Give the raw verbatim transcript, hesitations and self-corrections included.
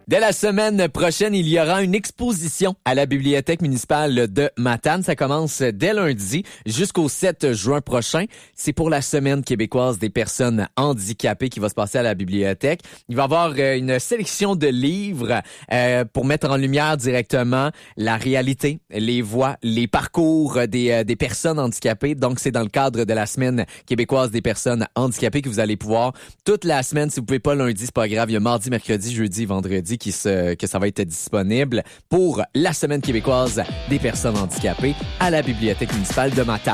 Dès la semaine prochaine, il y aura une exposition à la Bibliothèque municipale de Matane. Ça commence dès lundi jusqu'au sept juin prochain. C'est pour la Semaine québécoise des personnes handicapées qui va se passer à la bibliothèque. Il va y avoir euh, une sélection de livres euh, pour mettre en lumière directement la réalité, les voix, les parcours des, euh, des personnes handicapées. Donc, c'est dans le cadre de la Semaine québécoise des personnes handicapées que vous allez pouvoir toute la semaine. Si vous pouvez pas lundi, c'est pas grave. Il y a mardi, mercredi, jeudi, vendredi qui se, que ça va être disponible pour la Semaine québécoise des personnes handicapées à la Bibliothèque municipale de Matane.